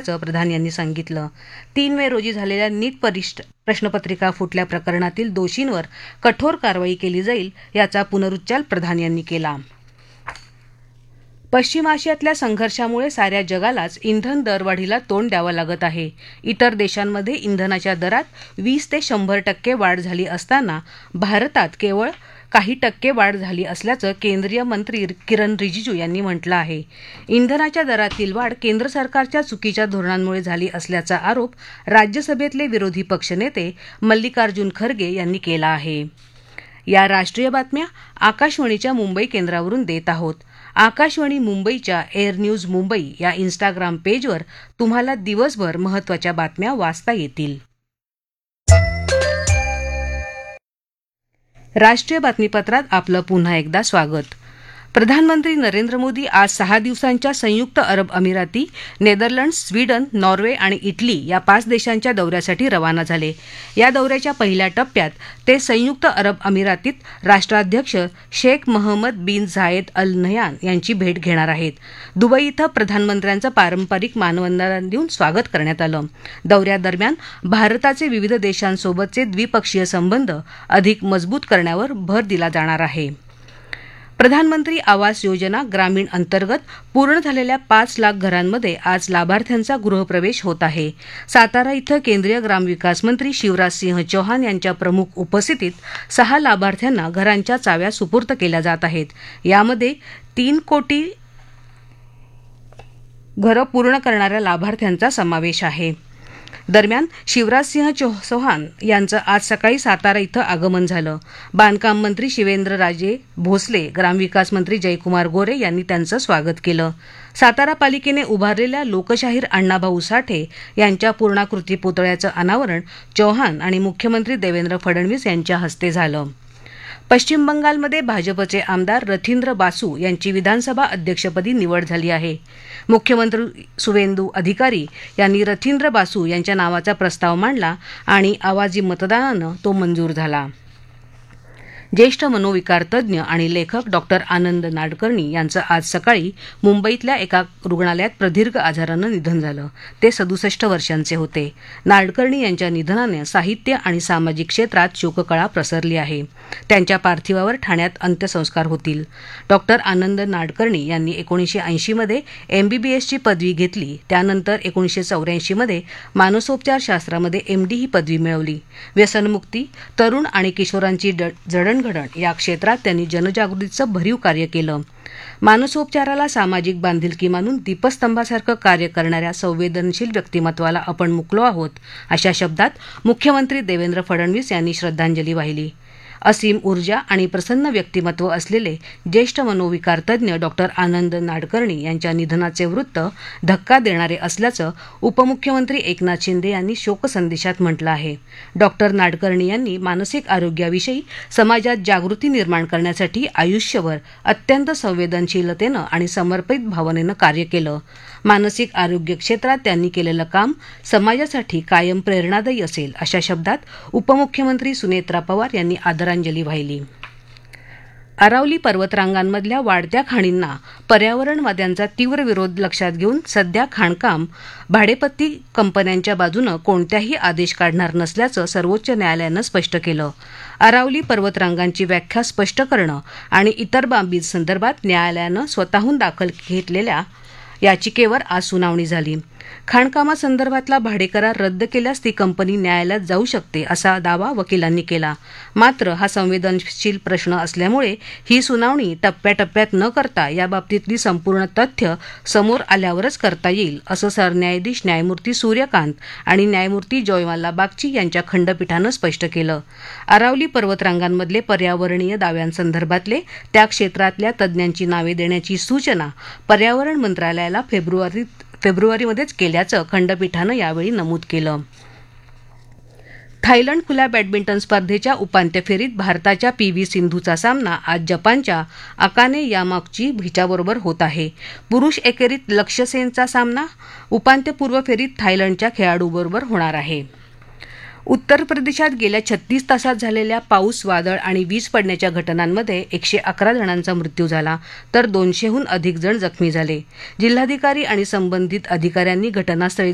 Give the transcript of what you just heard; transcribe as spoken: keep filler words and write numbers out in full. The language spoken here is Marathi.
असल्याचं प्रधान यांनी सांगितलं. तीन मे रोजी झालेल्या नीट परिष्ठ प्रश्नपत्रिका फुटल्या प्रकरणातील दोषींवर कठोर कारवाई केली जाईल याचा पुनरुच्चार प्रधान यांनी केला. पश्चिम आशियातल्या संघर्षामुळे साऱ्या जगालाच इंधन दरवाढीला तोंड द्यावं लागत आहे. इतर देशांमध्ये इंधनाच्या दरात वीस ते शंभर टक्के वाढ झाली असताना भारतात केवळ काही टक्के वाढ झाली असल्याचं केंद्रीय मंत्री किरण रिजिजू यांनी म्हटलं आहे. इंधनाच्या दरातील वाढ केंद्र सरकारच्या चुकीच्या धोरणांमुळे झाली असल्याचा आरोप राज्यसभेतले विरोधी पक्षनेते मल्लिकार्जुन खरगे यांनी केला आहे. या राष्ट्रीय बातम्या आकाशवाणीच्या मुंबई केंद्रावरून देत आहोत. आकाशवाणी मुंबईच्या एअर न्यूज मुंबई या इन्स्टाग्राम पेजवर तुम्हाला दिवसभर महत्त्वाच्या बातम्या वाचता येतील. राष्ट्रीय बातमीपत्रात आपलं पुन्हा एकदा स्वागत. प्रधानमंत्री नरेंद्र मोदी आज सहा दिवसांच्या संयुक्त अरब अमिराती, नेदरलँड्स, स्वीडन, नॉर्वे आणि इटली या पाच देशांच्या दौऱ्यासाठी रवाना झाले. या दौऱ्याच्या पहिल्या टप्प्यात ते संयुक्त अरब अमिरातीत राष्ट्राध्यक्ष शेख मोहम्मद बिन झायेद अल नह्यान यांची भेट घेणार आहेत. दुबई इथं प्रधानमंत्र्यांचं पारंपरिक मानवंदना देऊन स्वागत करण्यात आलं. दौऱ्यादरम्यान भारताचे विविध देशांसोबतचे द्विपक्षीय संबंध अधिक मजबूत करण्यावर भर दिला जाणार आहे. प्रधानमंत्री आवास योजना ग्रामीण अंतर्गत पूर्ण झालेल्या पाच लाख घरांमध्ये आज लाभार्थ्यांचा गृहप्रवेश होत आहे. सातारा इथं केंद्रीय ग्रामविकास मंत्री शिवराज सिंह चौहान यांच्या प्रमुख उपस्थितीत सहा लाभार्थ्यांना घरांच्या चाव्या सुपूर्द केल्या जात आहेत. यामध्ये तीन कोटी घरं पूर्ण करणाऱ्या लाभार्थ्यांचा समावेश आहे. दरम्यान शिवराजसिंह चौहान यांचं आज सकाळी सातारा इथं आगमन झालं. बांधकाम मंत्री शिवेंद्रराजे भोसले, ग्रामविकास मंत्री जयकुमार गोरे यांनी त्यांचं स्वागत केलं. सातारा पालिकेने उभारलेल्या लोकशाहीर अण्णाभाऊ साठे यांच्या पूर्णाकृती पुतळ्याचं अनावरण चौहान आणि मुख्यमंत्री देवेंद्र फडणवीस यांच्या हस्ते झालं. पश्चिम बंगालमध्ये भाजपचे आमदार रथींद्र बासू यांची विधानसभा अध्यक्षपदी निवड झाली आहे. मुख्यमंत्री सुवेंदू अधिकारी यांनी रथींद्र बासू यांच्या नावाचा प्रस्ताव मांडला आणि आवाजी मतदानानं तो मंजूर झाला. ज्येष्ठ मनोविकार तज्ज्ञ आणि लेखक डॉक्टर आनंद नाडकर्णी यांचं आज सकाळी मुंबईतल्या एका रुग्णालयात प्रदीर्घ आजारानं निधन झालं. ते सदुसष्ट वर्षांचे होते. नाडकर्णी यांच्या निधनाने साहित्य आणि सामाजिक क्षेत्रात शोककळा प्रसरली आहे. त्यांच्या पार्थिवावर ठाण्यात अंत्यसंस्कार होतील. डॉक्टर आनंद नाडकर्णी यांनी एकोणीसशे ऐंशीमध्ये एमबीबीएसची पदवी घेतली. त्यानंतर एकोणीसशे चौऱ्याऐंशीमध्ये मानसोपचारशास्त्रामध्ये एमडी ही पदवी मिळवली. व्यसनमुक्ती, तरुण आणि किशोरांची जडणघडण या क्षेत्रात त्यांनी जनजागृतीचं भरीव कार्य केलं. मानसोपचाराला सामाजिक बांधिलकी मानून दीपस्तंभासारखं कार्य करणाऱ्या संवेदनशील व्यक्तिमत्वाला आपण मुकलो आहोत, अशा शब्दात मुख्यमंत्री देवेंद्र फडणवीस यांनी श्रद्धांजली वाहिली. असीम ऊर्जा आणि प्रसन्न व्यक्तिमत्व असलेले ज्येष्ठ मनोविकार तज्ज्ञ डॉक्टर आनंद नाडकर्णी यांच्या निधनाचे वृत्त धक्का देणारे असल्याचं उपमुख्यमंत्री एकनाथ शिंदे यांनी शोकसंदेशात म्हटलं आहे. डॉक्टर नाडकर्णी यांनी मानसिक आरोग्याविषयी समाजात जागृती निर्माण करण्यासाठी आयुष्यभर अत्यंत संवेदनशीलतेनं आणि समर्पित भावनेनं कार्य केलं. मानसिक आरोग्य क्षेत्रात त्यांनी केलेलं काम समाजासाठी कायम प्रेरणादायी असेल, अशा शब्दात उपमुख्यमंत्री सुनेत्रा पवार यांनी आदरांजली वाहिली. अरावली पर्वतरांगांमधल्या वाढत्या खाणींना पर्यावरणवाद्यांचा तीव्र विरोध लक्षात घेऊन सध्या खाणकाम भाडेपट्टी कंपन्यांच्या बाजूनं कोणत्याही आदेश काढणार नसल्याचं सर्वोच्च न्यायालयानं स्पष्ट केलं. अरावली पर्वतरांगांची व्याख्या स्पष्ट करणं आणि इतर बाबींसंदर्भात न्यायालयानं स्वतःहून दाखल घेतलेल्या याचिकेवर आज सुनावणी झाली. खाणकामासंदर्भातला भाडेकरार रद्द केल्यास ती कंपनी न्यायालयात जाऊ शकते, असा दावा वकिलांनी केला. मात्र हा संवेदनशील प्रश्न असल्यामुळे ही सुनावणी टप्प्याटप्प्यात न करता याबाबतीतली संपूर्ण तथ्य समोर आल्यावरच करता येईल, असं सरन्यायाधीश न्यायमूर्ती सूर्यकांत आणि न्यायमूर्ती जयमाला बागची यांच्या खंडपीठानं स्पष्ट केलं. अरावली पर्वतरांगांमधले पर्यावरणीय दाव्यांसंदर्भातले त्या क्षेत्रातल्या तज्ज्ञांची नावे देण्याची सूचना पर्यावरण मंत्रालयाला फेब्रुवारीत फेब्रुवारीमध्येच केल्याचं खंडपीठानं यावेळी नमूद केलं. थायलंड खुल्या बॅडमिंटन स्पर्धेच्या उपांत्य फेरीत भारताच्या पी व्ही सिंधूचा सामना आज जपानच्या अकाने यामागुची हिच्याबरोबर होत आहे. पुरुष एकेरीत लक्ष्य सेनचा सामना उपांत्यपूर्व फेरीत थायलंडच्या खेळाडूबरोबर होणार आहे. उत्तर प्रदेशात गेल्या छत्तीस तासात झालेल्या पाऊस, वादळ आणि वीज पडण्याच्या घटनांमध्ये एकशे अकरा जणांचा मृत्यू झाला, तर दोनशेहून अधिक जण जखमी झाले. जिल्हाधिकारी आणि संबंधित अधिकाऱ्यांनी घटनास्थळी